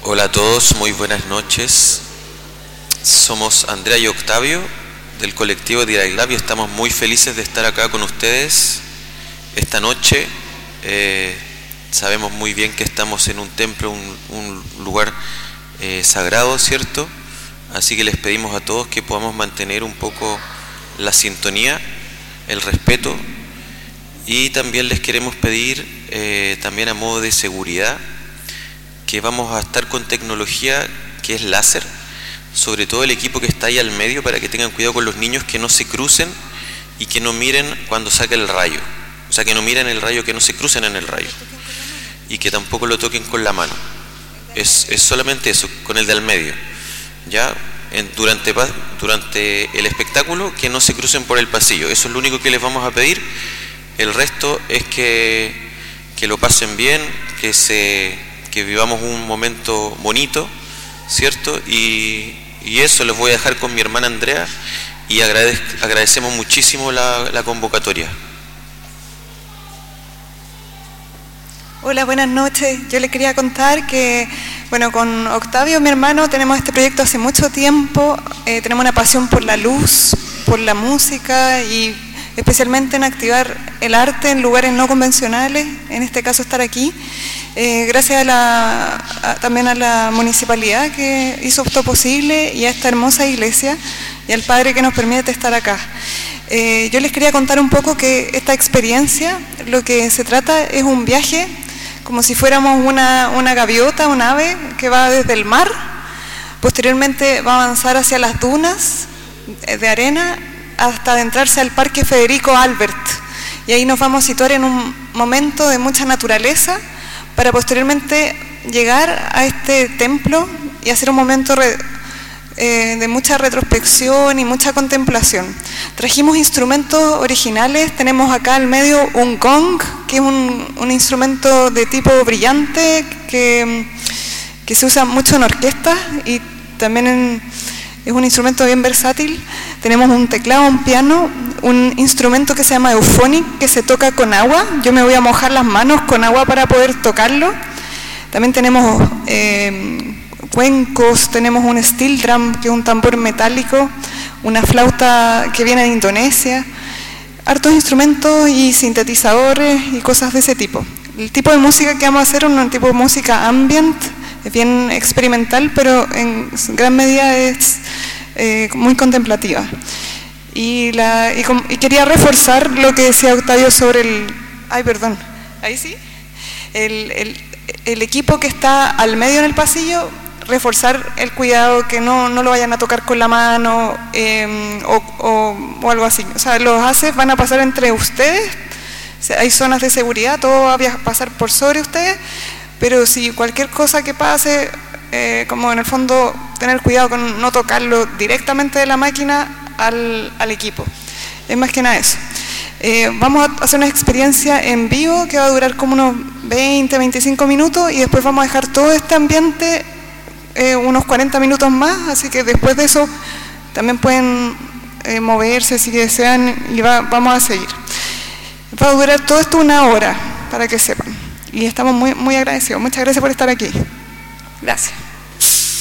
Hola a todos, muy buenas noches. Somos Andrea y Octavio del colectivo Dirai Lab y estamos muy felices de estar acá con ustedes esta noche. Sabemos muy bien que estamos en un templo, un lugar sagrado, ¿cierto? Así que les pedimos a todos que podamos mantener un poco la sintonía, el respeto, y también les queremos pedir, también a modo de seguridad, que vamos a estar con tecnología que es láser, sobre todo el equipo que está ahí al medio, para que tengan cuidado con los niños, que no se crucen y que no miren cuando saque el rayo, o sea, que no miren el rayo, que no se crucen en el rayo, y que tampoco lo toquen con la mano. Es solamente eso, con el de al medio, ya durante el espectáculo, que no se crucen por el pasillo. Eso es lo único que les vamos a pedir. El resto es que lo pasen bien, que vivamos un momento bonito, ¿cierto? Y eso les voy a dejar con mi hermana Andrea, y agradecemos muchísimo la convocatoria. Hola, buenas noches. Yo le quería contar que, bueno, con Octavio, mi hermano, tenemos este proyecto hace mucho tiempo. Tenemos una pasión por la luz, por la música y especialmente en activar el arte en lugares no convencionales, en este caso estar aquí. Gracias también a la municipalidad que hizo esto posible, y a esta hermosa iglesia y al Padre que nos permite estar acá. Yo les quería contar un poco que esta experiencia, lo que se trata es un viaje como si fuéramos una gaviota, un ave que va desde el mar, posteriormente va a avanzar hacia las dunas de arena hasta adentrarse al Parque Federico Albert, y ahí nos vamos a situar en un momento de mucha naturaleza para posteriormente llegar a este templo y hacer un momento de mucha retrospección y mucha contemplación. Trajimos instrumentos originales. Tenemos acá al medio un gong, que es un instrumento de tipo brillante que se usa mucho en orquestas, y también es un instrumento bien versátil. Tenemos un teclado, un piano, un instrumento que se llama euphonic, que se toca con agua. Yo me voy a mojar las manos con agua para poder tocarlo. También tenemos cuencos, tenemos un steel drum, que es un tambor metálico, una flauta que viene de Indonesia, hartos instrumentos y sintetizadores y cosas de ese tipo. El tipo de música que vamos a hacer es un tipo de música ambient, es bien experimental, pero en gran medida es muy contemplativa. Y quería reforzar lo que decía Octavio sobre ahí sí, el equipo que está al medio en el pasillo, reforzar el cuidado, que no lo vayan a tocar con la mano o algo así. O sea, los haces van a pasar entre ustedes, o sea, hay zonas de seguridad, todo va a pasar por sobre ustedes, pero si cualquier cosa que pase, como en el fondo tener cuidado con no tocarlo directamente de la máquina al equipo. Es más que nada eso. Vamos a hacer una experiencia en vivo que va a durar como unos 20-25 minutos, y después vamos a dejar todo este ambiente unos 40 minutos más, así que después de eso también pueden moverse si desean, y vamos a seguir. Va a durar todo esto 1 hora, para que sepan, y estamos muy, muy agradecidos. Muchas gracias por estar aquí. Gracias.